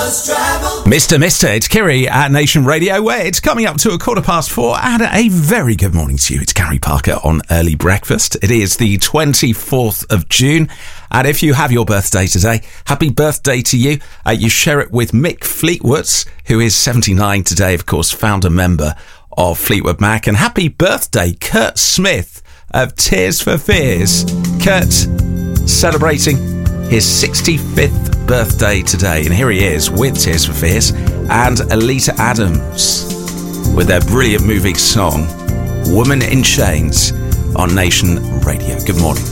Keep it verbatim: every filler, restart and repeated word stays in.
Mister Mister, it's Kiri at Nation Radio, where it's coming up to a quarter past four, and a very good morning to you. It's Gary Parker on Early Breakfast. It is the twenty-fourth of June, and if you have your birthday today, happy birthday to you. Uh, you share it with Mick Fleetwood, who is seventy-nine today, of course, founder member of Fleetwood Mac, and happy birthday, Kurt Smith of Tears for Fears. Kurt, celebrating his sixty-fifth birthday today, and here he is with Tears for Fears and Alita Adams with their brilliant movie song Woman in Chains on Nation Radio. Good morning.